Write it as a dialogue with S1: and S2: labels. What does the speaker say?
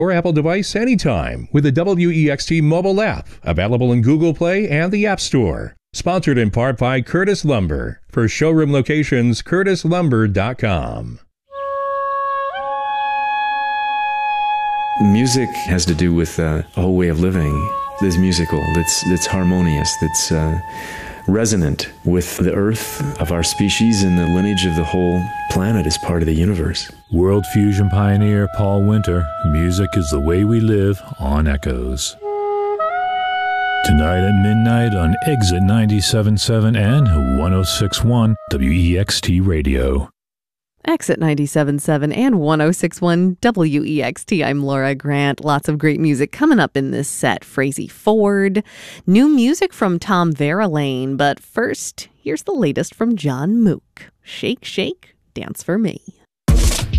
S1: or Apple device anytime with the WEXT mobile app, available in Google Play and the App Store. Sponsored in part by Curtis Lumber. For showroom locations, curtislumber.com.
S2: Music has to do with a whole way of living that's musical, that's harmonious, that's resonant with the earth of our species and the lineage of the whole planet as part of the universe.
S3: World fusion pioneer Paul Winter, music is the way we live on Echoes. Tonight at midnight on Exit 97.7 and 106.1 WEXT Radio.
S4: Exit 97.7 and 106.1 WEXT. I'm Laura Grant. Lots of great music coming up in this set. Frazey Ford, new music from Tom Verlaine. But first, here's the latest from John Mook. Shake, shake, dance for me.